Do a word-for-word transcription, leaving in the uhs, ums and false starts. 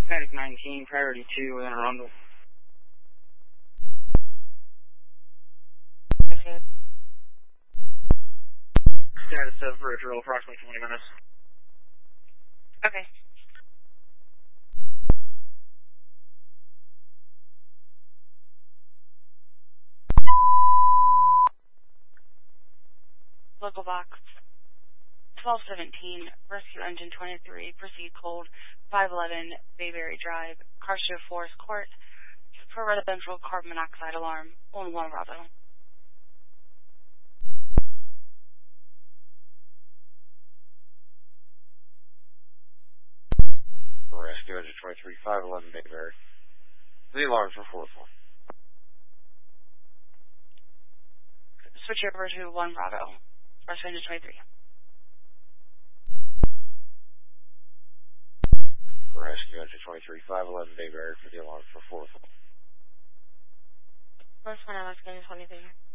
Panic nineteen, priority two, within Arundel. Okay. Status of for a drill, approximately twenty minutes. Okay. Local box twelve seventeen, Rescue Engine twenty-three, proceed cold, five eleven, Bayberry Drive, Carstairs Forest Court, for residential carbon monoxide alarm, on one Bravo. Rescue Engine twenty-three, five eleven Bayberry. The alarms were fourth one. Switch over to one Bravo, Rescue Engine twenty-three. Rescue Engine twenty-three, five eleven Bayberry for the alarms for fourth one. First one, Rescue Engine twenty-three.